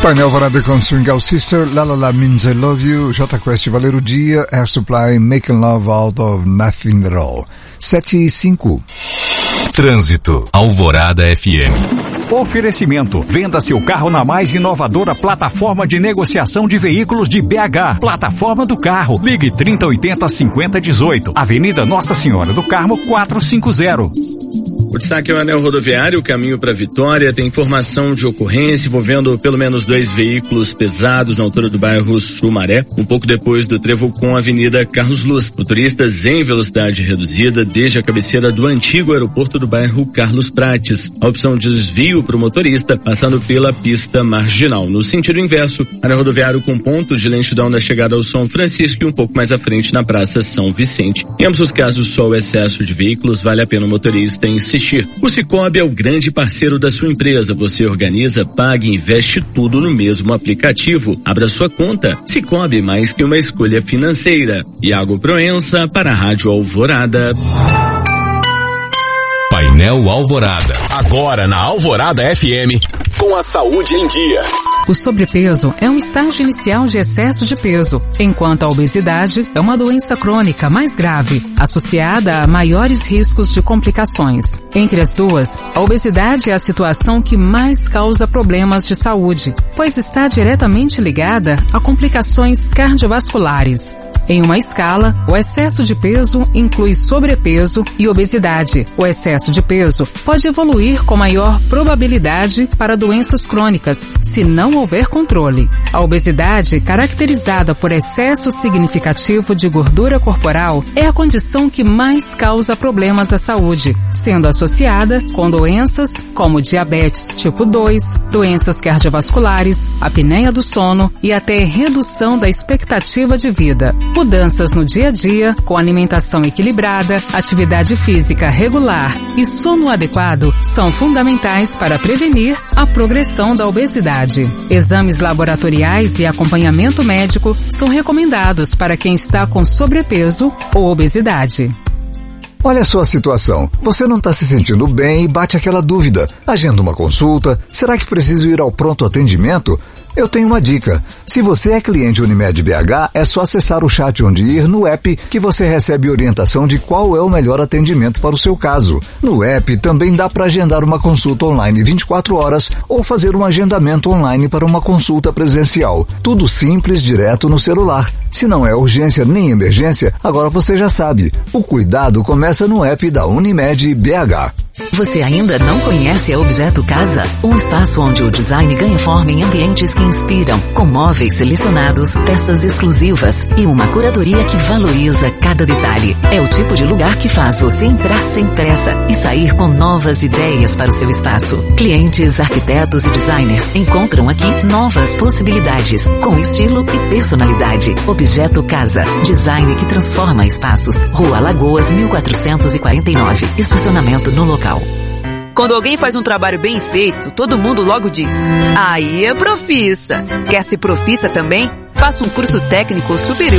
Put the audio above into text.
Painel Alvorada com Swing Out Sister, La La La Means I Love You, J Quest Valer o Dia, Air Supply, Making Love Out of Nothing at All. 7:05. Trânsito, Alvorada FM. Oferecimento. Venda seu carro na mais inovadora plataforma de negociação de veículos de BH. Plataforma do Carro. Ligue 3080-5018. Avenida Nossa Senhora do Carmo 450. O destaque é o anel rodoviário, caminho para Vitória. Tem informação de ocorrência envolvendo pelo menos 2 veículos pesados na altura do bairro Sumaré, um pouco depois do trevo com a Avenida Carlos Luz. Motoristas em velocidade reduzida desde a cabeceira do antigo aeroporto do bairro Carlos Prates. A opção de desvio para o motorista, passando pela pista marginal. No sentido inverso, anel rodoviário com ponto de lentidão na chegada ao São Francisco e um pouco mais à frente na Praça São Vicente. Em ambos os casos, só o excesso de veículos vale a pena o motorista insistir. O Sicoob é o grande parceiro da sua empresa. Você organiza, paga e investe tudo no mesmo aplicativo. Abra sua conta. Sicoob, mais que uma escolha financeira. Iago Proença para a Rádio Alvorada. Painel Alvorada. Agora na Alvorada FM, com a saúde em dia. O sobrepeso é um estágio inicial de excesso de peso, enquanto a obesidade é uma doença crônica mais grave, associada a maiores riscos de complicações. Entre as duas, a obesidade é a situação que mais causa problemas de saúde, pois está diretamente ligada a complicações cardiovasculares. Em uma escala, o excesso de peso inclui sobrepeso e obesidade. O excesso de peso pode evoluir com maior probabilidade para doenças crônicas, se não houver controle. A obesidade, caracterizada por excesso significativo de gordura corporal, é a condição que mais causa problemas à saúde, sendo associada com doenças como diabetes tipo 2, doenças cardiovasculares, apneia do sono e até redução da expectativa de vida. Mudanças no dia a dia, com alimentação equilibrada, atividade física regular e sono adequado são fundamentais para prevenir a progressão da obesidade. Exames laboratoriais e acompanhamento médico são recomendados para quem está com sobrepeso ou obesidade. Olha a sua situação. Você não está se sentindo bem e bate aquela dúvida. Agenda uma consulta. Será que preciso ir ao pronto atendimento? Eu tenho uma dica. Se você é cliente Unimed BH, é só acessar o chat Onde Ir no app que você recebe orientação de qual é o melhor atendimento para o seu caso. No app também dá para agendar uma consulta online 24 horas ou fazer um agendamento online para uma consulta presencial. Tudo simples, direto no celular. Se não é urgência nem emergência, agora você já sabe. O cuidado começa no app da Unimed BH. Você ainda não conhece a Objeto Casa? Um espaço onde o design ganha forma em ambientes que inspiram, com móveis selecionados, peças exclusivas e uma curadoria que valoriza cada detalhe. É o tipo de lugar que faz você entrar sem pressa e sair com novas ideias para o seu espaço. Clientes, arquitetos e designers encontram aqui novas possibilidades, com estilo e personalidade. Objeto Casa, design que transforma espaços. Rua Lagoas, 1449. Estacionamento no local. Quando alguém faz um trabalho bem feito, todo mundo logo diz: aí é profissa. Quer ser profissa também? Faça um curso técnico superior